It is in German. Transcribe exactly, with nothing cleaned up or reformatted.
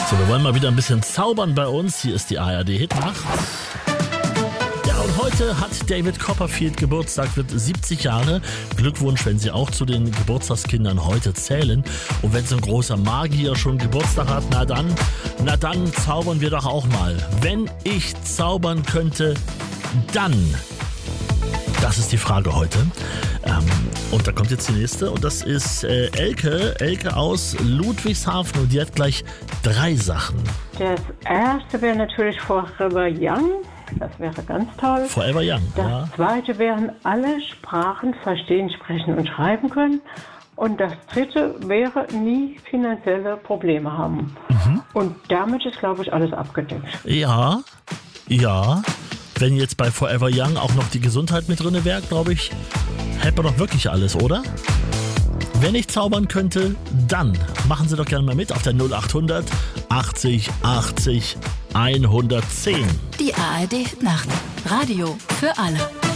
So, wir wollen mal wieder ein bisschen zaubern bei uns. Hier ist die A R D-Hitnacht. Ja, und heute hat David Copperfield Geburtstag, wird siebzig Jahre. Glückwunsch, wenn Sie auch zu den Geburtstagskindern heute zählen. Und wenn so ein großer Magier schon Geburtstag hat, na dann, na dann zaubern wir doch auch mal. Wenn ich zaubern könnte, dann. Das ist die Frage heute. Ähm, und da kommt jetzt die nächste. Und das ist äh, Elke. Elke aus Ludwigshafen. Und die hat gleich drei Sachen. Das erste wäre natürlich Forever Young. Das wäre ganz toll. Forever Young, Das ja. zweite wären alle Sprachen verstehen, sprechen und schreiben können. Und das dritte wäre nie finanzielle Probleme haben. Mhm. Und damit ist, glaube ich, alles abgedeckt. Ja, ja. Wenn jetzt bei Forever Young auch noch die Gesundheit mit drin wäre, glaube ich, hätte man doch wirklich alles, oder? Wenn ich zaubern könnte, dann machen Sie doch gerne mal mit auf der null achthundert achtzig achtzig hundertzehn. Die A R D-Hitnacht. Radio für alle.